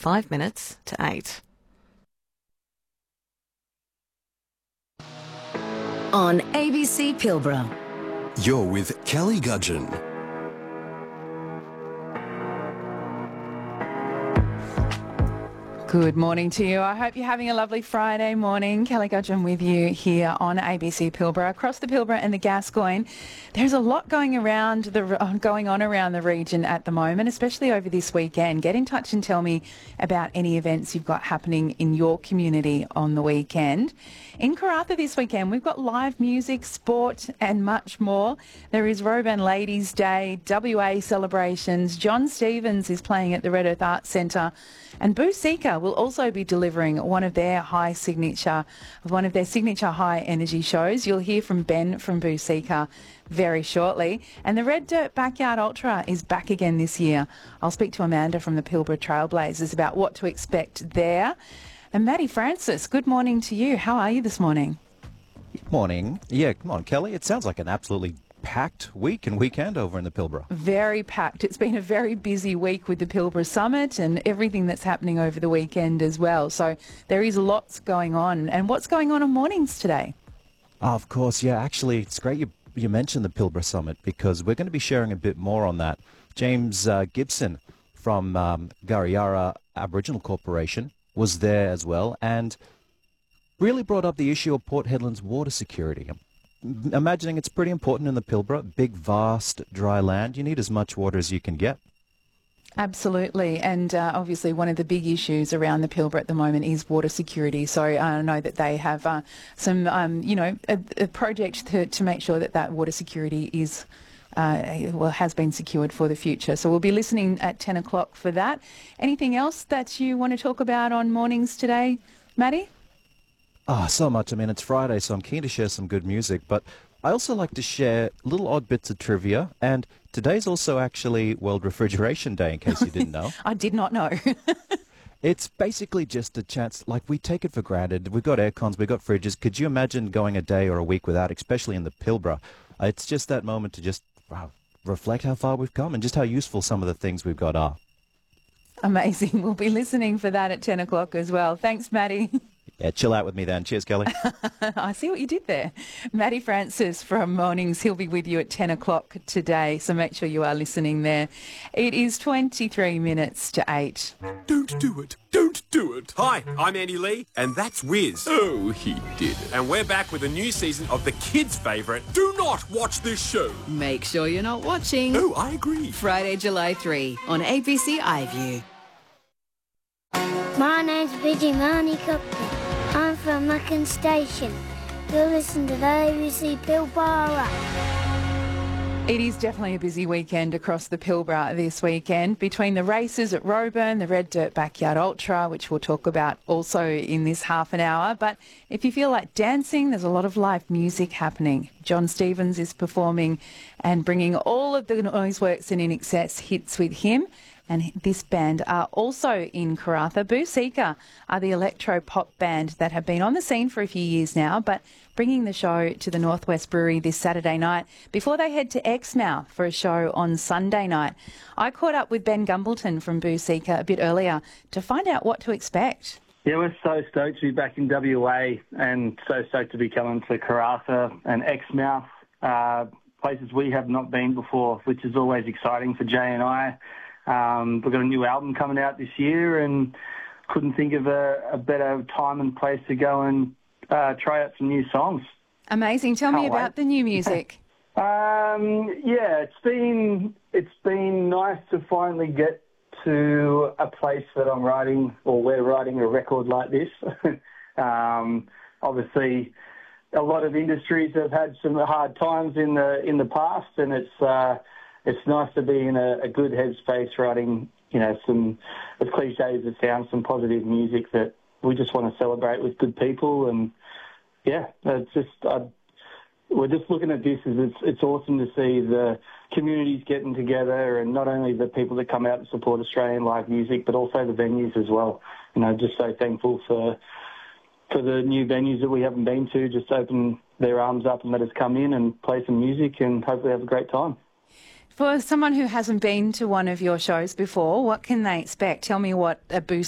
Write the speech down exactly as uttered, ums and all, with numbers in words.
five minutes to eight. On A B C Pilbara. You're with Kelly Gudgeon. Good morning to you. I hope you're having a lovely Friday morning. Kelly Gudgeon with you here on A B C Pilbara. Across the Pilbara and the Gascoyne, there's a lot going around the going on around the region at the moment, especially over this weekend. Get in touch and tell me about any events you've got happening in your community on the weekend. In Karratha this weekend, we've got live music, sport and much more. There is Roban Ladies Day, W A celebrations. John Stevens is playing at the Red Earth Arts Centre, and Boosika will also be delivering one of their high signature, one of their signature high energy shows. You'll hear from Ben from Boosika very shortly. And the Red Dirt Backyard Ultra is back again this year. I'll speak to Amanda from the Pilbara Trailblazers about what to expect there. And Maddie Francis, good morning to you. How are you this morning? Morning. Yeah, come on, Kelly. It sounds like an absolutely packed week and weekend over in the Pilbara. Very packed. It's been a very busy week with the Pilbara Summit and everything that's happening over the weekend as well. So there is lots going on. And what's going on on mornings today? Oh, of course, yeah. Actually, it's great you, you mentioned the Pilbara Summit because we're going to be sharing a bit more on that. James uh, Gibson from um, Gariyara Aboriginal Corporation was there as well and really brought up the issue of Port Hedland's water security. I'm imagining it's pretty important in the Pilbara, big, vast, dry land. You need as much water as you can get. Absolutely. And uh, obviously one of the big issues around the Pilbara at the moment is water security. So I know that they have uh, some, um, you know, a, a project to, to make sure that that water security is Uh, well, has been secured for the future. So we'll be listening at ten o'clock for that. Anything else that you want to talk about on mornings today, Maddie? Oh, so much. I mean, it's Friday, so I'm keen to share some good music, but I also like to share little odd bits of trivia, and today's also actually World Refrigeration Day, in case you didn't know. I did not know. It's basically just a chance, like we take it for granted. We've got air cons, we've got fridges. Could you imagine going a day or a week without, especially in the Pilbara? Uh, it's just that moment to just wow, reflect how far we've come and just how useful some of the things we've got are. Amazing. We'll be listening for that at ten o'clock as well. Thanks, Maddie. Yeah, chill out with me then. Cheers, Kelly. I see what you did there. Maddie Francis from Mornings, he'll be with you at ten o'clock today, so make sure you are listening there. It is twenty-three minutes to eight. Don't do it. Don't do it. Hi, I'm Andy Lee, and that's Wiz. Oh, he did it. And we're back with a new season of the kids' favourite, Do Not Watch This Show. Make sure you're not watching. Oh, I agree. Friday, July third on A B C iView. My name's Vijay Mani Cookman. I'm from Mucken Station. You'll listen to the A B C Pilbara. It is definitely a busy weekend across the Pilbara this weekend between the races at Roban, the Red Dirt Backyard Ultra, which we'll talk about also in this half an hour. But if you feel like dancing, there's a lot of live music happening. John Stevens is performing and bringing all of the Noiseworks and In Excess hits with him. And this band are also in Karratha. Boosika are the electro-pop band that have been on the scene for a few years now, but bringing the show to the Northwest Brewery this Saturday night before they head to Exmouth for a show on Sunday night. I caught up with Ben Gumbleton from Boosika a bit earlier to find out what to expect. Yeah, we're so stoked to be back in W A and so stoked to be coming to Karratha and Exmouth, uh, places we have not been before, which is always exciting for Jay and I. Um, we've got a new album coming out this year and couldn't think of a, a better time and place to go and uh, try out some new songs. Amazing. Tell Can't me about wait. the new music. um, yeah, it's been it's been nice to finally get to a place that I'm writing, or we're writing a record like this. um, obviously, a lot of industries have had some hard times in the in the past, and it's uh, it's nice to be in a, a good headspace writing, you know, some, as cliche as it sounds, some positive music that we just want to celebrate with good people. And yeah, it's just I, we're just looking at this as it's it's awesome to see the communities getting together, and not only the people that come out and support Australian live music, but also the venues as well. You know, just so thankful for for the new venues that we haven't been to, just open their arms up and let us come in and play some music and hopefully have a great time. For someone who hasn't been to one of your shows before, what can they expect? Tell me what a Boo